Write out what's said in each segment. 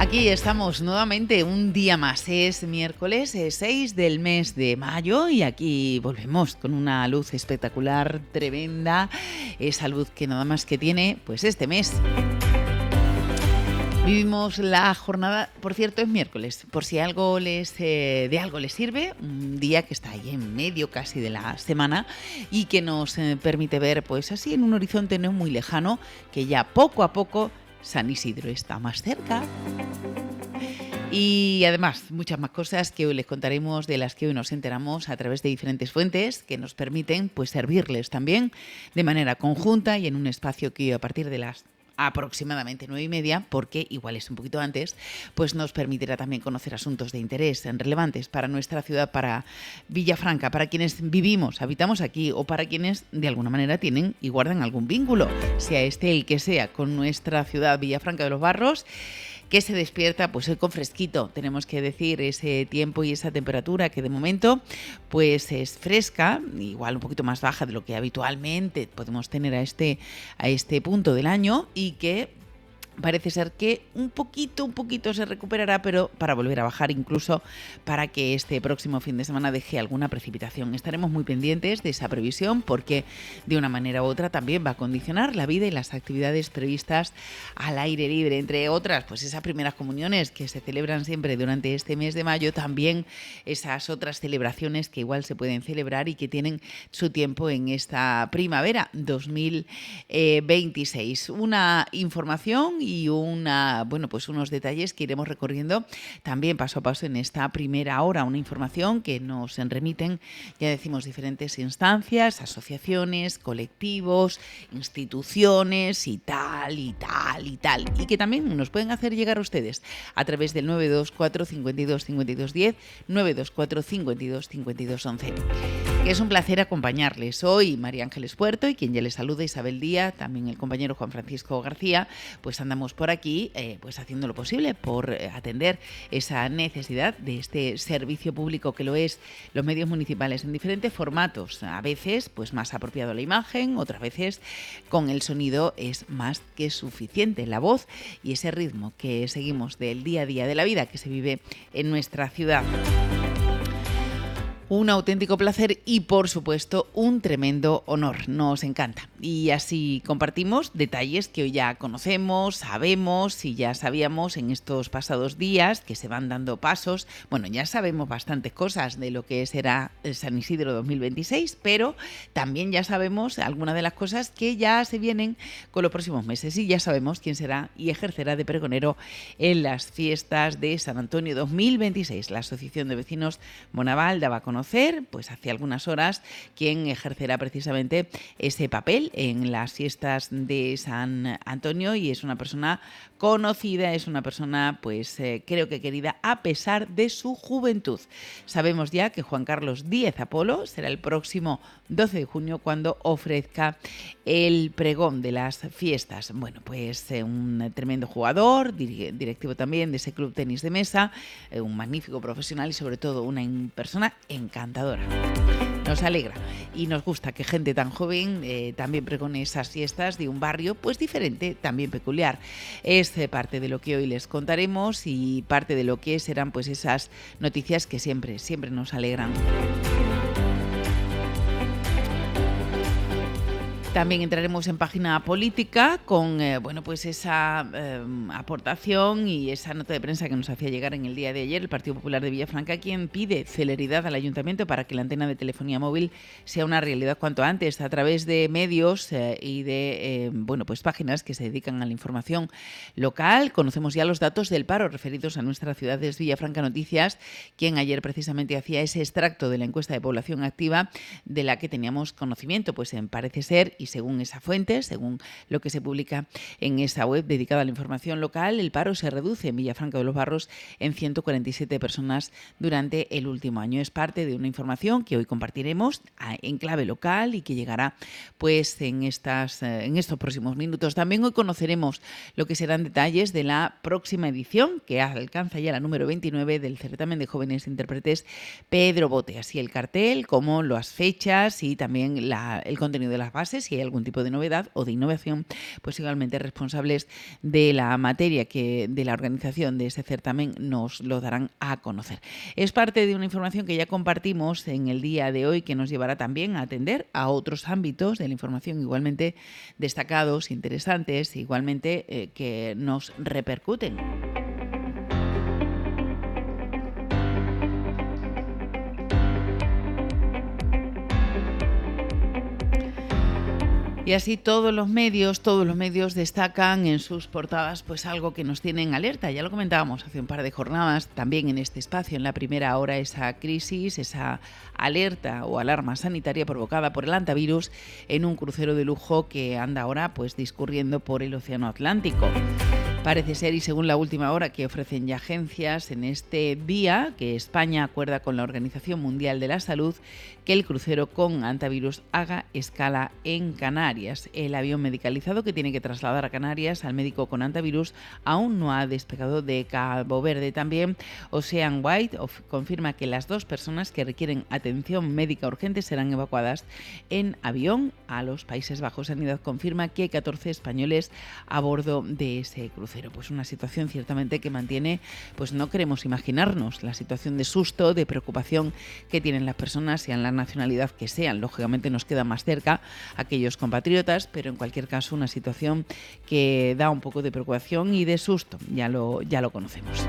Aquí estamos nuevamente un día más. Es miércoles 6 del mes de mayo y aquí volvemos con una luz espectacular, tremenda. Esa luz que nada más que tiene pues este mes. Vivimos la jornada, por cierto, es miércoles, por si algo de algo les sirve, un día que está ahí en medio casi de la semana y que nos permite ver, pues así en un horizonte no muy lejano, que ya poco a poco San Isidro está más cerca. Y además, muchas más cosas que hoy les contaremos, de las que hoy nos enteramos a través de diferentes fuentes que nos permiten pues servirles también de manera conjunta y en un espacio que a partir de las aproximadamente 9:30, porque igual es un poquito antes, pues nos permitirá también conocer asuntos de interés relevantes para nuestra ciudad, para Villafranca, para quienes vivimos, habitamos aquí o para quienes de alguna manera tienen y guardan algún vínculo, sea este el que sea, con nuestra ciudad Villafranca de los Barros, que se despierta pues hoy con fresquito, tenemos que decir, ese tiempo y esa temperatura que de momento pues es fresca, igual un poquito más baja de lo que habitualmente podemos tener a este punto del año, y que parece ser que un poquito se recuperará, pero para volver a bajar, incluso para que este próximo fin de semana deje alguna precipitación. Estaremos muy pendientes de esa previsión porque de una manera u otra también va a condicionar la vida y las actividades previstas al aire libre, entre otras, pues esas primeras comuniones que se celebran siempre durante este mes de mayo, también esas otras celebraciones que igual se pueden celebrar y que tienen su tiempo en esta primavera 2026. Una información y unos detalles que iremos recorriendo también paso a paso en esta primera hora. Una información que nos remiten, ya decimos, diferentes instancias, asociaciones, colectivos, instituciones y tal. Y que también nos pueden hacer llegar a ustedes a través del 924 52 52 10, 924 52 52 11. Que es un placer acompañarles hoy, María Ángeles Puerto, y quien ya les saluda, Isabel Díaz, también el compañero Juan Francisco García, pues andamos por aquí pues haciendo lo posible por atender esa necesidad de este servicio público que lo es los medios municipales en diferentes formatos, a veces pues más apropiado a la imagen, otras veces con el sonido es más que suficiente, la voz y ese ritmo que seguimos del día a día de la vida que se vive en nuestra ciudad. Un auténtico placer y, por supuesto, un tremendo honor. Nos encanta. Y así compartimos detalles que hoy ya conocemos, sabemos y ya sabíamos en estos pasados días que se van dando pasos. Bueno, ya sabemos bastantes cosas de lo que será el San Isidro 2026, pero también ya sabemos algunas de las cosas que ya se vienen con los próximos meses y ya sabemos quién será y ejercerá de pregonero en las fiestas de San Antonio 2026. La Asociación de Vecinos Bonaval daba a conocer pues hace algunas horas quién ejercerá precisamente ese papel en las fiestas de San Antonio, y es una persona conocida, es una persona pues creo que querida a pesar de su juventud. Sabemos ya que Juan Carlos Díez Apolo será el próximo 12 de junio cuando ofrezca el pregón de las fiestas. Bueno, pues un tremendo jugador, directivo también de ese club tenis de mesa, un magnífico profesional y sobre todo una persona encantadora. Nos alegra y nos gusta que gente tan joven también pregone esas fiestas de un barrio pues diferente, también peculiar. Es parte de lo que hoy les contaremos y parte de lo que serán pues esas noticias que siempre nos alegran. También entraremos en página política con pues esa aportación y esa nota de prensa que nos hacía llegar en el día de ayer el Partido Popular de Villafranca, quien pide celeridad al Ayuntamiento para que la antena de telefonía móvil sea una realidad cuanto antes a través de medios y de pues páginas que se dedican a la información local. Conocemos ya los datos del paro referidos a nuestra ciudad. Es Villafranca Noticias quien ayer precisamente hacía ese extracto de la encuesta de población activa de la que teníamos conocimiento. Pues parece ser, y según esa fuente, según lo que se publica en esa web dedicada a la información local, el paro se reduce en Villafranca de los Barros en 147 personas durante el último año. Es parte de una información que hoy compartiremos en clave local y que llegará pues en estos próximos minutos. También hoy conoceremos lo que serán detalles de la próxima edición, que alcanza ya la número 29 del certamen de jóvenes intérpretes Pedro Bote. Así el cartel como las fechas y también el contenido de las bases si hay algún tipo de novedad o de innovación, pues igualmente responsables de la materia de la organización de ese certamen nos lo darán a conocer. Es parte de una información que ya compartimos en el día de hoy, que nos llevará también a atender a otros ámbitos de la información igualmente destacados, interesantes, igualmente que nos repercuten. Y así todos los medios destacan en sus portadas pues algo que nos tiene en alerta. Ya lo comentábamos hace un par de jornadas también en este espacio, en la primera hora, esa crisis, esa alerta o alarma sanitaria provocada por el hantavirus en un crucero de lujo que anda ahora pues discurriendo por el Océano Atlántico. Parece ser, y según la última hora que ofrecen ya agencias en este día, que España acuerda con la Organización Mundial de la Salud que el crucero con hantavirus haga escala en Canarias. El avión medicalizado que tiene que trasladar a Canarias al médico con hantavirus aún no ha despegado de Cabo Verde. También Ocean White confirma que las 2 personas que requieren atención médica urgente serán evacuadas en avión a los Países Bajos. Sanidad confirma que hay 14 españoles a bordo de ese crucero. Pues una situación ciertamente que mantiene, pues no queremos imaginarnos la situación de susto, de preocupación que tienen las personas, sean la nacionalidad que sean. Lógicamente nos queda más cerca aquellos compatriotas, pero en cualquier caso una situación que da un poco de preocupación y de susto, ya lo conocemos.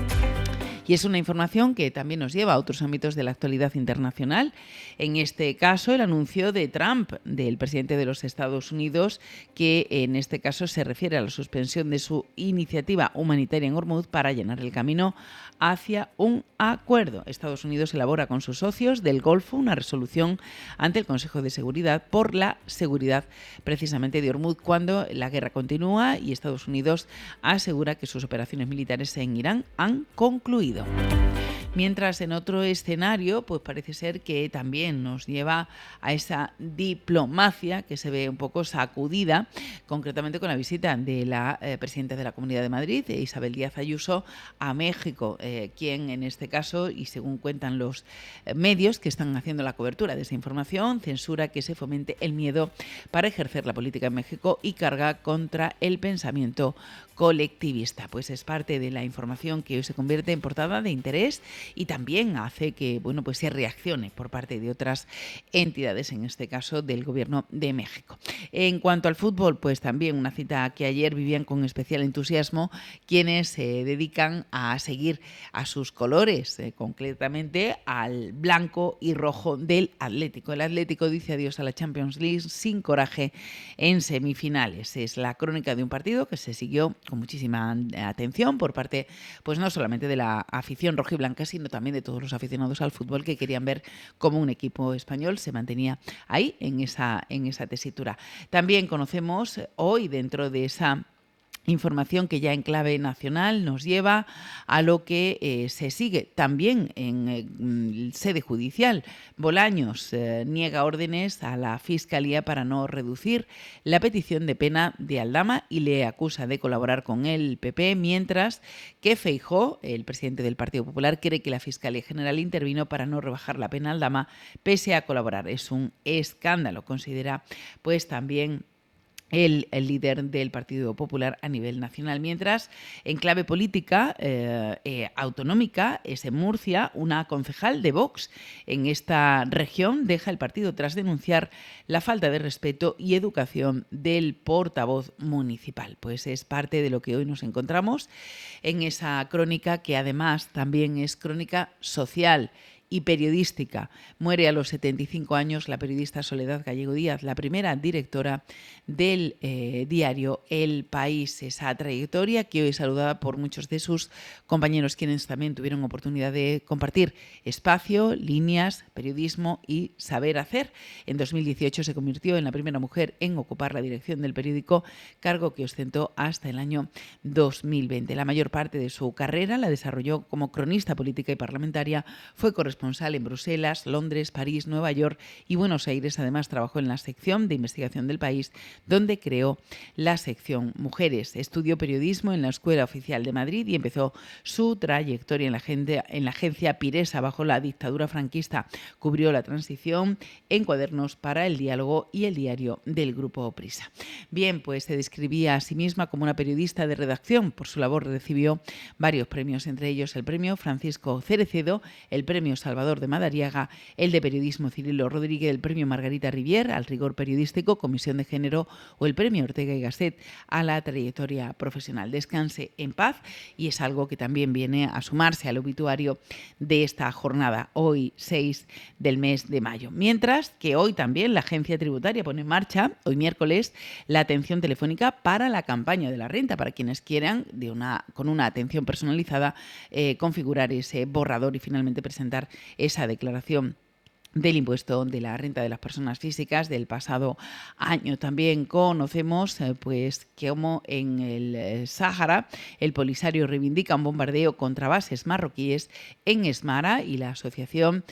Y es una información que también nos lleva a otros ámbitos de la actualidad internacional. En este caso, el anuncio de Trump, del presidente de los Estados Unidos, que en este caso se refiere a la suspensión de su iniciativa humanitaria en Hormuz para llenar el camino hacia un acuerdo. Estados Unidos elabora con sus socios del Golfo una resolución ante el Consejo de Seguridad por la seguridad precisamente de Hormuz cuando la guerra continúa, y Estados Unidos asegura que sus operaciones militares en Irán han concluido. Mientras en otro escenario, pues parece ser que también nos lleva a esa diplomacia que se ve un poco sacudida, concretamente con la visita de la presidenta de la Comunidad de Madrid, Isabel Díaz Ayuso, a México, quien en este caso, y según cuentan los medios que están haciendo la cobertura de esa información, censura que se fomente el miedo para ejercer la política en México y carga contra el pensamiento colectivista. Pues es parte de la información que hoy se convierte en portada de interés y también hace que, bueno, pues se reaccione por parte de otras entidades, en este caso del Gobierno de México. En cuanto al fútbol, pues también una cita que ayer vivían con especial entusiasmo quienes se dedican a seguir a sus colores, concretamente al blanco y rojo del Atlético. El Atlético dice adiós a la Champions League sin coraje en semifinales. Es la crónica de un partido que se siguió con muchísima atención por parte, pues no solamente de la afición rojiblanca, sino también de todos los aficionados al fútbol que querían ver cómo un equipo español se mantenía ahí en esa tesitura. También conocemos hoy, dentro de esa información que ya en clave nacional nos lleva a lo que se sigue también en sede judicial. Bolaños niega órdenes a la Fiscalía para no reducir la petición de pena de Aldama y le acusa de colaborar con el PP, mientras que Feijóo, el presidente del Partido Popular, cree que la Fiscalía General intervino para no rebajar la pena a Aldama pese a colaborar. Es un escándalo, considera pues también el líder del Partido Popular a nivel nacional. Mientras, en clave política autonómica, es en Murcia, una concejal de Vox en esta región deja el partido tras denunciar la falta de respeto y educación del portavoz municipal. Pues es parte de lo que hoy nos encontramos en esa crónica, que además también es crónica social y periodística. Muere a los 75 años la periodista Soledad Gallego Díaz, la primera directora del diario El País. Esa trayectoria que hoy es saludada por muchos de sus compañeros, quienes también tuvieron oportunidad de compartir espacio, líneas, periodismo y saber hacer. En 2018 se convirtió en la primera mujer en ocupar la dirección del periódico, cargo que ostentó hasta el año 2020. La mayor parte de su carrera la desarrolló como cronista política y parlamentaria, fue corresponsal corresponsal en Bruselas, Londres, París, Nueva York y Buenos Aires. Además, trabajó en la sección de investigación del País, donde creó la sección Mujeres. Estudió periodismo en la Escuela Oficial de Madrid y empezó su trayectoria en la agencia Piresa bajo la dictadura franquista. Cubrió la transición en Cuadernos para el Diálogo y el diario del Grupo Prisa. Bien, pues se describía a sí misma como una periodista de redacción. Por su labor recibió varios premios, entre ellos el premio Francisco Cerecedo, el premio Salvador de Madariaga, el de periodismo Cirilo Rodríguez, el premio Margarita Rivier al rigor periodístico, Comisión de Género, o el premio Ortega y Gasset a la trayectoria profesional. Descanse en paz, y es algo que también viene a sumarse al obituario de esta jornada, hoy 6 del mes de mayo. Mientras que hoy también la Agencia Tributaria pone en marcha, hoy miércoles, la atención telefónica para la campaña de la renta, para quienes quieran, con una atención personalizada, configurar ese borrador y finalmente presentar esa declaración del impuesto de la renta de las personas físicas del pasado año. También conocemos pues que como en el Sáhara el Polisario reivindica un bombardeo contra bases marroquíes en Esmara, y la Asociación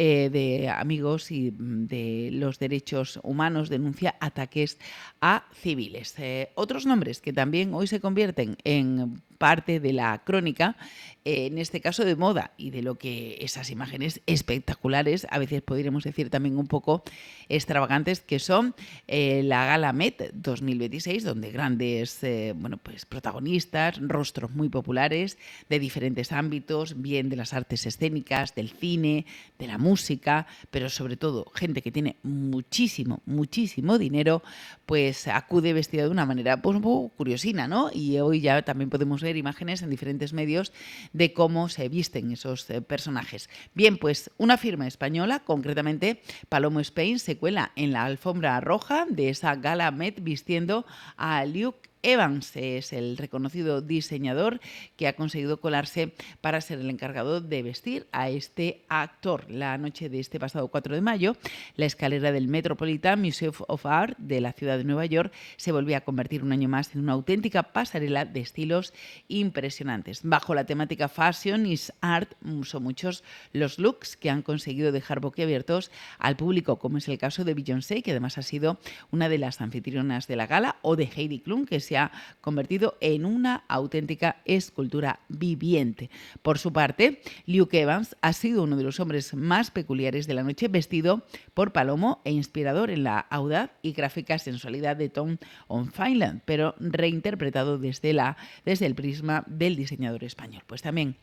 de Amigos y de los Derechos Humanos denuncia ataques a civiles. Otros nombres que también hoy se convierten en parte de la crónica, en este caso de moda, y de lo que esas imágenes espectaculares, a veces podríamos decir también un poco extravagantes, que son la Gala Met 2026, donde grandes pues protagonistas, rostros muy populares de diferentes ámbitos, bien de las artes escénicas, del cine, de la música, pero sobre todo gente que tiene muchísimo dinero, pues acude vestida de una manera pues un poco curiosina, ¿no? Y hoy ya también podemos ver imágenes en diferentes medios de cómo se visten esos personajes. Bien, pues una firma española, concretamente Palomo Spain, se cuela en la alfombra roja de esa Gala Met vistiendo a Luke Evans. Es el reconocido diseñador que ha conseguido colarse para ser el encargado de vestir a este actor. La noche de este pasado 4 de mayo, la escalera del Metropolitan Museum of Art de la ciudad de Nueva York se volvió a convertir un año más en una auténtica pasarela de estilos impresionantes. Bajo la temática Fashion is Art, son muchos los looks que han conseguido dejar boquiabiertos al público, como es el caso de Beyoncé, que además ha sido una de las anfitrionas de la gala, o de Heidi Klum, que se ha convertido en una auténtica escultura viviente. Por su parte, Luke Evans ha sido uno de los hombres más peculiares de la noche, vestido por Palomo e inspirador en la audaz y gráfica sensualidad de Tom Finland, pero reinterpretado desde el prisma del diseñador español. Pues también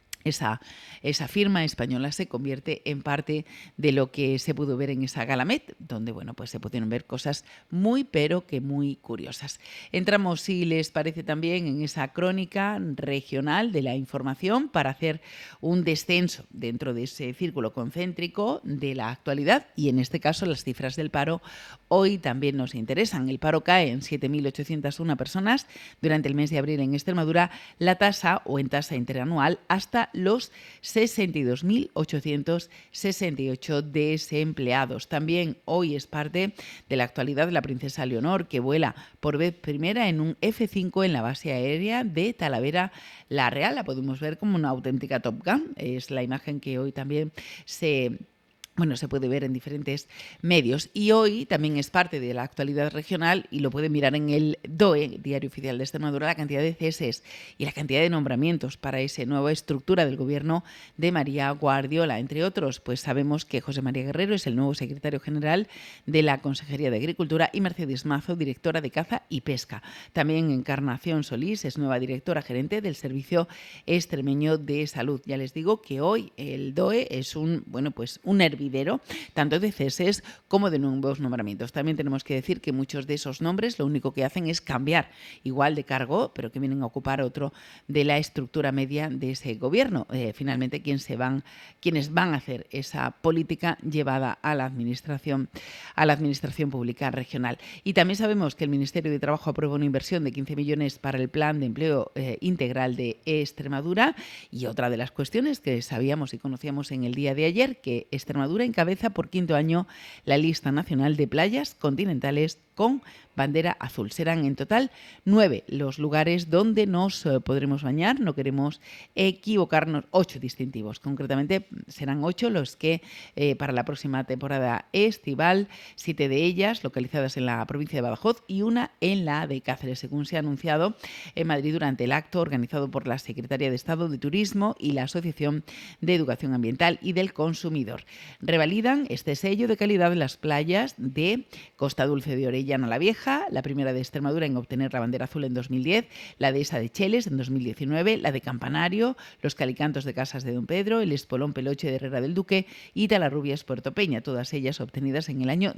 esa firma española se convierte en parte de lo que se pudo ver en esa Gala Met, donde pues se pudieron ver cosas muy curiosas. Entramos, si les parece, también en esa crónica regional de la información para hacer un descenso dentro de ese círculo concéntrico de la actualidad, y en este caso las cifras del paro hoy también nos interesan. El paro cae en 7.801 personas durante el mes de abril en Extremadura, la tasa en tasa interanual hasta los 62.868 desempleados. También hoy es parte de la actualidad la princesa Leonor, que vuela por vez primera en un F-5 en la base aérea de Talavera la Real. La podemos ver como una auténtica Top Gun. Es la imagen que hoy también se puede ver en diferentes medios, y hoy también es parte de la actualidad regional, y lo pueden mirar en el DOE, Diario Oficial de Extremadura, la cantidad de ceses y la cantidad de nombramientos para esa nueva estructura del gobierno de María Guardiola. Entre otros, pues sabemos que José María Guerrero es el nuevo secretario general de la Consejería de Agricultura y Mercedes Mazo, directora de Caza y Pesca. También Encarnación Solís es nueva directora gerente del Servicio Extremeño de Salud. Ya les digo que hoy el DOE es un hervidero tanto de ceses como de nuevos nombramientos. También tenemos que decir que muchos de esos nombres lo único que hacen es cambiar igual de cargo, pero que vienen a ocupar otro de la estructura media de ese gobierno. Finalmente, quienes van a hacer esa política llevada a la administración pública regional. Y también sabemos que el Ministerio de Trabajo aprueba una inversión de 15 millones para el Plan de Empleo Integral de Extremadura. Y otra de las cuestiones que sabíamos y conocíamos en el día de ayer, que Extremadura encabeza por quinto año la lista nacional de playas continentales con bandera azul. Serán en total 9 los lugares donde nos podremos bañar, no queremos equivocarnos, 8 distintivos. Concretamente serán 8 los que para la próxima temporada estival, 7 de ellas localizadas en la provincia de Badajoz y una en la de Cáceres, según se ha anunciado en Madrid durante el acto organizado por la Secretaría de Estado de Turismo y la Asociación de Educación Ambiental y del Consumidor. Revalidan este sello de calidad en las playas de Costa Dulce de Orellana la Vieja, la primera de Extremadura en obtener la bandera azul en 2010, la dehesa de Cheles en 2019, la de Campanario, los Calicantos de Casas de Don Pedro, el Espolón Peloche de Herrera del Duque y Talarrubias Puerto Peña, todas ellas obtenidas en el año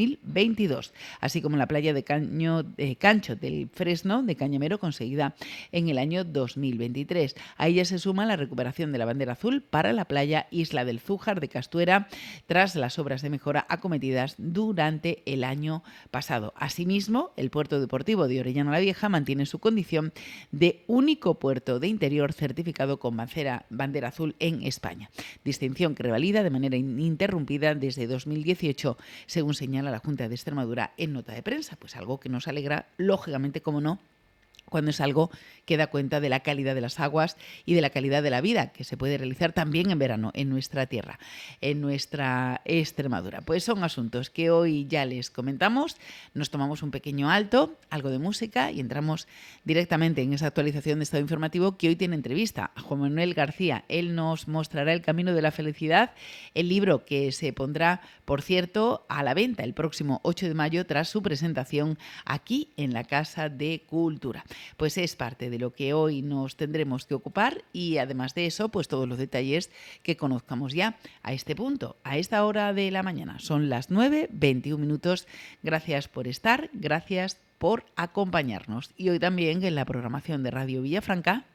2022, así como la playa de Cancho del Fresno de Cañamero, conseguida en el año 2023. A ella se suma la recuperación de la bandera azul para la playa Isla del Zújar de Castuera tras las obras de mejora acometidas durante el año pasado. Asimismo, el puerto deportivo de Orellana la Vieja mantiene su condición de único puerto de interior certificado con bandera azul en España, distinción que revalida de manera ininterrumpida desde 2018, según señala la Junta de Extremadura en nota de prensa, pues algo que nos alegra, lógicamente, como no, cuando es algo que da cuenta de la calidad de las aguas y de la calidad de la vida que se puede realizar también en verano en nuestra tierra, en nuestra Extremadura. Pues son asuntos que hoy ya les comentamos, nos tomamos un pequeño alto, algo de música y entramos directamente en esa actualización de estado informativo que hoy tiene entrevista a Juan Manuel García. Él nos mostrará El camino de la felicidad, el libro que se pondrá, por cierto, a la venta el próximo 8 de mayo tras su presentación aquí en la Casa de Cultura. Pues es parte de lo que hoy nos tendremos que ocupar y además de eso, pues todos los detalles que conozcamos ya a este punto, a esta hora de la mañana. Son las 9:21 minutos. Gracias por estar, gracias por acompañarnos. Y hoy también en la programación de Radio Villafranca.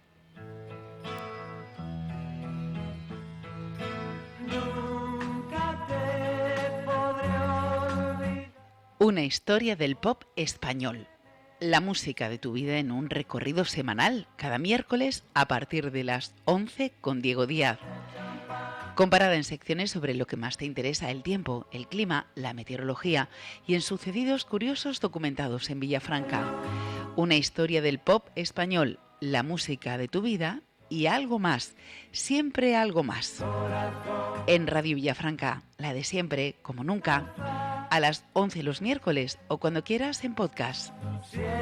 Una historia del pop español. La música de tu vida en un recorrido semanal, cada miércoles a partir de las 11 con Diego Díaz. Comparada en secciones sobre lo que más te interesa: el tiempo, el clima, la meteorología y en sucedidos curiosos documentados en Villafranca. Una historia del pop español, la música de tu vida y algo más, siempre algo más. En Radio Villafranca, la de siempre, como nunca, a las 11 los miércoles o cuando quieras en podcast.